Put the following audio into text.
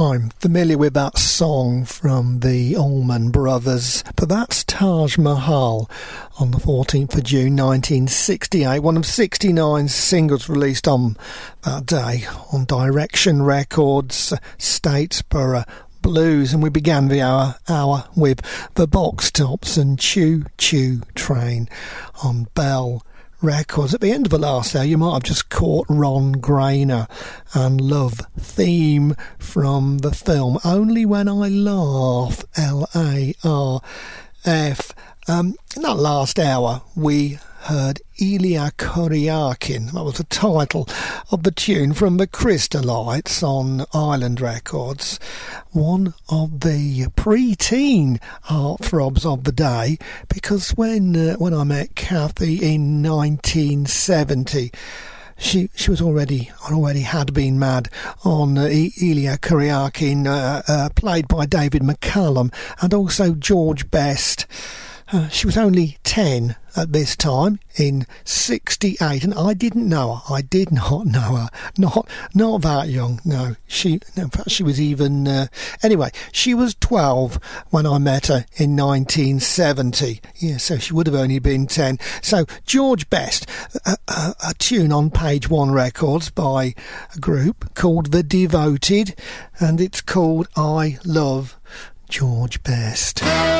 I'm familiar with that song from the Allman Brothers, but that's Taj Mahal on the 14th of June 1968, one of 69 singles released on that day on Direction Records, Statesboro Blues. And we began the hour with the Box Tops and Choo Choo Train on Bell Records. At the end of the last hour, you might have just caught Ron Grainer and Love Theme from the film Only When I Laugh, L-A-R-F. In that last hour, we heard Ilya Kuryakin. That was the title of the tune from the Crystallites on Island Records. One of the pre-teen heartthrobs of the day, because when I met Kathy in 1970, she was already had been mad on Ilya Kuryakin, played by David McCallum, and also George Best. She was only 10 at this time in 68, and I didn't know her. I did not know her. Not that young. No, in fact, she was even. Anyway, she was 12 when I met her in 1970. Yeah, so she would have only been 10. So George Best, a tune on Page One Records by a group called The Devoted, and it's called I Love George Best.